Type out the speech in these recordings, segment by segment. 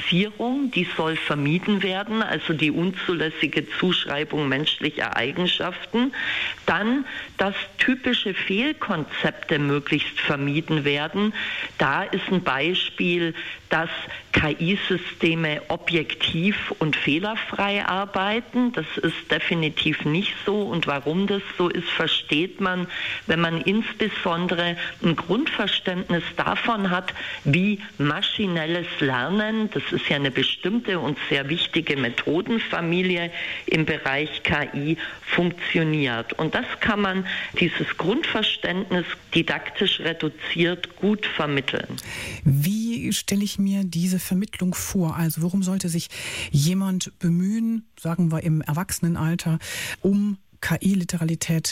Klassifizierung, die soll vermieden werden, also die unzulässige Zuschreibung menschlicher Eigenschaften. Dann, dass typische Fehlkonzepte möglichst vermieden werden. Da ist ein Beispiel, dass KI-Systeme objektiv und fehlerfrei arbeiten. Das ist definitiv nicht so. Und warum das so ist, versteht man, wenn man insbesondere ein Grundverständnis davon hat, wie maschinelles Lernen, das ist ja eine bestimmte und sehr wichtige Methodenfamilie im Bereich KI, funktioniert. Und das kann man, dieses Grundverständnis didaktisch reduziert, gut vermitteln. Wie stelle ich mir diese Vermittlung vor? Also worum sollte sich jemand bemühen, sagen wir im Erwachsenenalter, um KI-Literalität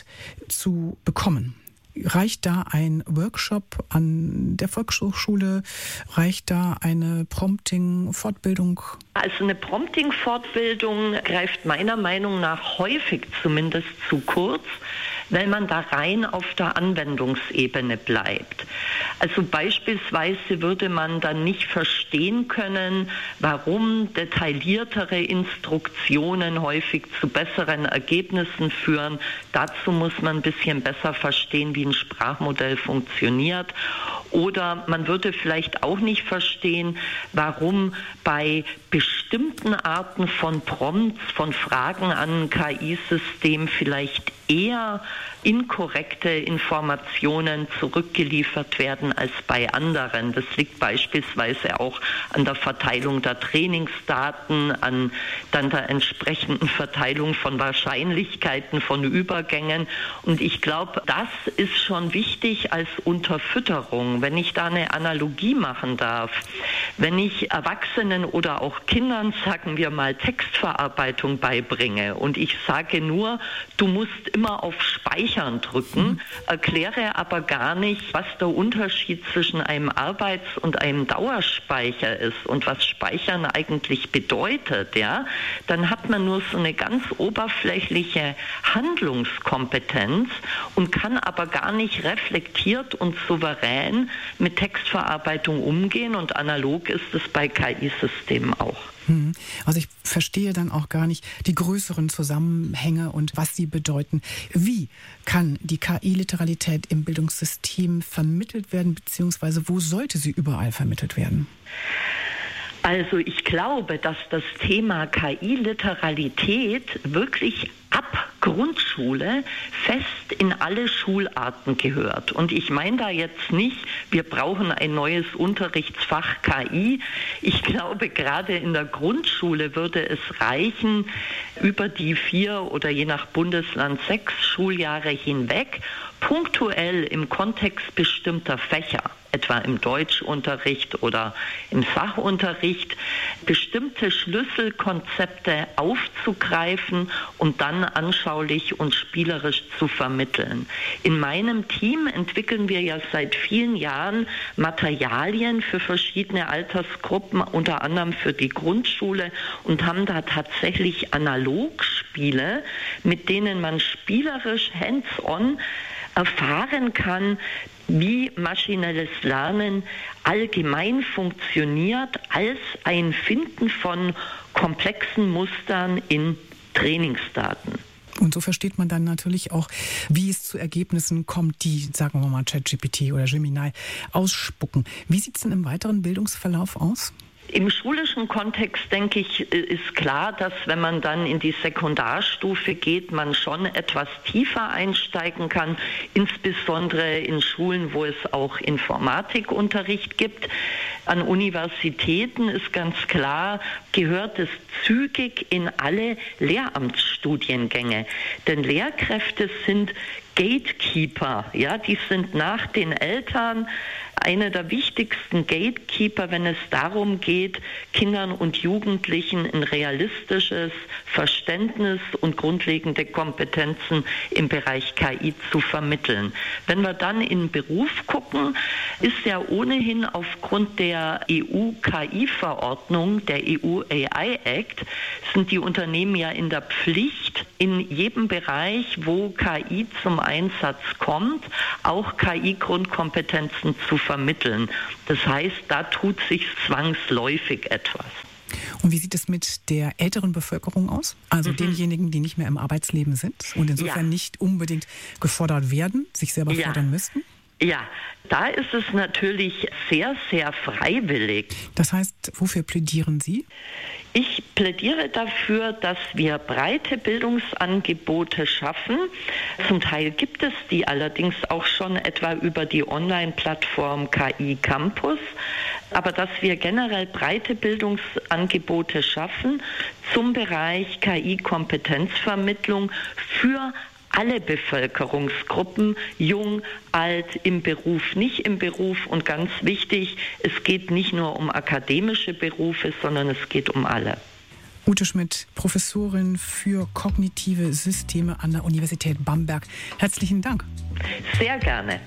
zu bekommen? Reicht da ein Workshop an der Volkshochschule? Reicht da eine Prompting-Fortbildung? Also eine Prompting-Fortbildung greift meiner Meinung nach häufig zumindest zu kurz, weil man da rein auf der Anwendungsebene bleibt. Also beispielsweise würde man dann nicht verstehen können, warum detailliertere Instruktionen häufig zu besseren Ergebnissen führen. Dazu muss man ein bisschen besser verstehen, wie ein Sprachmodell funktioniert. Oder man würde vielleicht auch nicht verstehen, warum bei bestimmten Arten von Prompts, von Fragen an ein KI-System vielleicht eher inkorrekte Informationen zurückgeliefert werden als bei anderen. Das liegt beispielsweise auch an der Verteilung der Trainingsdaten, an dann der entsprechenden Verteilung von Wahrscheinlichkeiten, von Übergängen. Und ich glaube, das ist schon wichtig als Unterfütterung. Wenn ich da eine Analogie machen darf, wenn ich Erwachsenen oder auch Kindern, sagen wir mal, Textverarbeitung beibringe und ich sage nur, du musst immer auf Speichern drücken, erkläre aber gar nicht, was der Unterschied zwischen einem Arbeits- und einem Dauerspeicher ist und was Speichern eigentlich bedeutet, ja, dann hat man nur so eine ganz oberflächliche Handlungskompetenz und kann aber gar nicht reflektiert und souverän mit Textverarbeitung umgehen, und analog ist es bei KI-Systemen auch. Also ich verstehe dann auch gar nicht die größeren Zusammenhänge und was sie bedeuten. Wie kann die KI-Literalität im Bildungssystem vermittelt werden, beziehungsweise wo sollte sie überall vermittelt werden? Also ich glaube, dass das Thema KI-Literalität wirklich ab Grundschule fest in alle Schularten gehört. Und ich meine da jetzt nicht, wir brauchen ein neues Unterrichtsfach KI. Ich glaube, gerade in der Grundschule würde es reichen, über die 4 oder je nach Bundesland 6 Schuljahre hinweg, punktuell im Kontext bestimmter Fächer, etwa im Deutschunterricht oder im Sachunterricht, bestimmte Schlüsselkonzepte aufzugreifen und dann anschaulich und spielerisch zu vermitteln. In meinem Team entwickeln wir ja seit vielen Jahren Materialien für verschiedene Altersgruppen, unter anderem für die Grundschule, und haben da tatsächlich Analogspiele, mit denen man spielerisch hands-on erfahren kann, wie maschinelles Lernen allgemein funktioniert als ein Finden von komplexen Mustern in Trainingsdaten. Und so versteht man dann natürlich auch, wie es zu Ergebnissen kommt, die, sagen wir mal, ChatGPT oder Gemini ausspucken. Wie sieht es denn im weiteren Bildungsverlauf aus? Im schulischen Kontext, denke ich, ist klar, dass wenn man dann in die Sekundarstufe geht, man schon etwas tiefer einsteigen kann, insbesondere in Schulen, wo es auch Informatikunterricht gibt. An Universitäten ist ganz klar, gehört es zügig in alle Lehramtsstudiengänge. Denn Lehrkräfte sind Gatekeeper, ja, die sind nach den Eltern einer der wichtigsten Gatekeeper, wenn es darum geht, Kindern und Jugendlichen ein realistisches Verständnis und grundlegende Kompetenzen im Bereich KI zu vermitteln. Wenn wir dann in den Beruf gucken, ist ja ohnehin aufgrund der EU-KI-Verordnung, der EU AI Act, sind die Unternehmen ja in der Pflicht, nicht in jedem Bereich, wo KI zum Einsatz kommt, auch KI-Grundkompetenzen zu vermitteln. Das heißt, da tut sich zwangsläufig etwas. Und wie sieht es mit der älteren Bevölkerung aus? Also denjenigen, die nicht mehr im Arbeitsleben sind und insofern nicht unbedingt gefordert werden, sich selber fordern müssten? Ja, da ist es natürlich sehr, sehr freiwillig. Das heißt, wofür plädieren Sie? Ich plädiere dafür, dass wir breite Bildungsangebote schaffen. Zum Teil gibt es die allerdings auch schon etwa über die Online-Plattform KI Campus. Aber dass wir generell breite Bildungsangebote schaffen zum Bereich KI-Kompetenzvermittlung für alle Bevölkerungsgruppen, jung, alt, im Beruf, nicht im Beruf. Und ganz wichtig, es geht nicht nur um akademische Berufe, sondern es geht um alle. Ute Schmidt, Professorin für kognitive Systeme an der Universität Bamberg. Herzlichen Dank. Sehr gerne.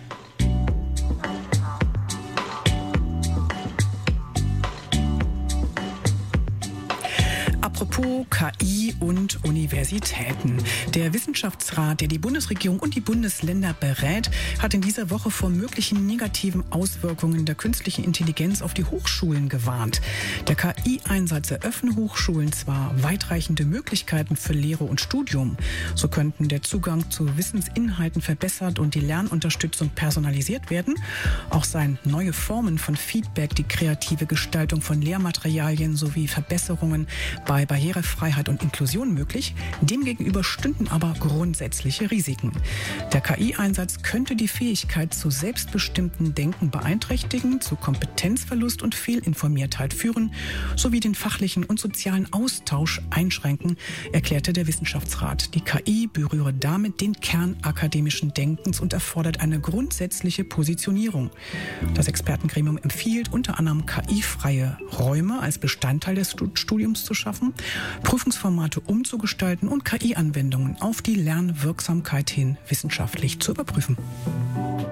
Apropos KI und Universitäten. Der Wissenschaftsrat, der die Bundesregierung und die Bundesländer berät, hat in dieser Woche vor möglichen negativen Auswirkungen der künstlichen Intelligenz auf die Hochschulen gewarnt. Der KI-Einsatz eröffne Hochschulen zwar weitreichende Möglichkeiten für Lehre und Studium. So könnten der Zugang zu Wissensinhalten verbessert und die Lernunterstützung personalisiert werden. Auch seien neue Formen von Feedback, die kreative Gestaltung von Lehrmaterialien sowie Verbesserungen bei Barrierefreiheit und Inklusion möglich. Demgegenüber stünden aber grundsätzliche Risiken. Der KI-Einsatz könnte die Fähigkeit zu selbstbestimmten Denken beeinträchtigen, zu Kompetenzverlust und Fehlinformiertheit führen, sowie den fachlichen und sozialen Austausch einschränken, erklärte der Wissenschaftsrat. Die KI berühre damit den Kern akademischen Denkens und erfordert eine grundsätzliche Positionierung. Das Expertengremium empfiehlt unter anderem KI-freie Räume als Bestandteil des Studiums zu schaffen, Prüfungsformate umzugestalten und KI-Anwendungen auf die Lernwirksamkeit hin wissenschaftlich zu überprüfen.